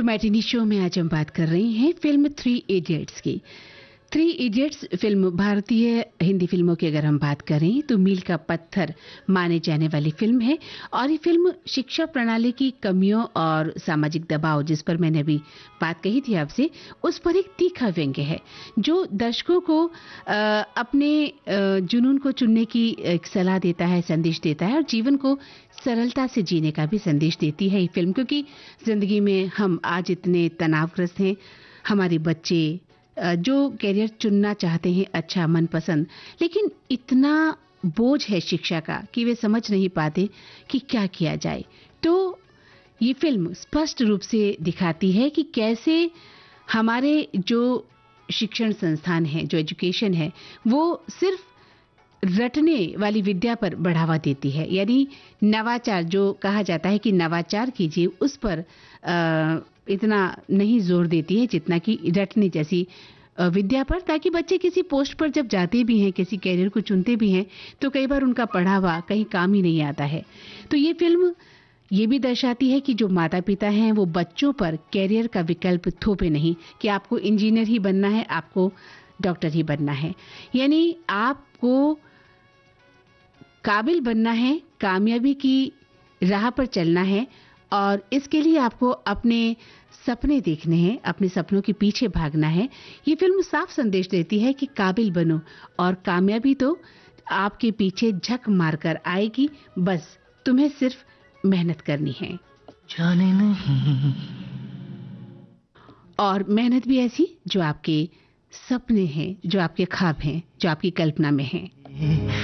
तो matinee show में आज हम बात कर रहे हैं फिल्म थ्री इडियट्स की। थ्री इडियट्स फिल्म भारतीय हिंदी फिल्मों की अगर हम बात करें तो मील का पत्थर माने जाने वाली फिल्म है। और ये फिल्म शिक्षा प्रणाली की कमियों और सामाजिक दबाव, जिस पर मैंने अभी बात कही थी आपसे, उस पर एक तीखा व्यंग्य है जो दर्शकों को अपने जुनून को चुनने की एक सलाह देता है, संदेश देता है और जीवन को सरलता से जीने का भी संदेश देती है ये फिल्म। क्योंकि जिंदगी में हम आज इतने तनावग्रस्त हैं, हमारे बच्चे जो कैरियर चुनना चाहते हैं अच्छा मनपसंद, लेकिन इतना बोझ है शिक्षा का कि वे समझ नहीं पाते कि क्या किया जाए। तो ये फिल्म स्पष्ट रूप से दिखाती है कि कैसे हमारे जो शिक्षण संस्थान है, जो एजुकेशन है, वो सिर्फ रटने वाली विद्या पर बढ़ावा देती है। यानी नवाचार जो कहा जाता है कि नवाचार कीजिए, उस पर इतना नहीं जोर देती है जितना कि रटने जैसी विद्या पर, ताकि बच्चे किसी पोस्ट पर जब जाते भी हैं, किसी कैरियर को चुनते भी हैं, तो कई बार उनका पढ़ा हुआ कहीं काम ही नहीं आता है। तो ये फिल्म ये भी दर्शाती है कि जो माता पिता हैं वो बच्चों पर कैरियर का विकल्प थोपे नहीं कि आपको इंजीनियर ही बनना है, आपको डॉक्टर ही बनना है। यानी आपको काबिल बनना है, कामयाबी की राह पर चलना है और इसके लिए आपको अपने सपने देखने हैं, अपने सपनों के पीछे भागना है। ये फिल्म साफ संदेश देती है कि काबिल बनो और कामयाबी तो आपके पीछे झक मारकर आएगी, बस तुम्हें सिर्फ मेहनत करनी है। जाने नहीं। और मेहनत भी ऐसी जो आपके सपने हैं, जो आपके ख्वाब हैं, जो आपकी कल्पना में हैं।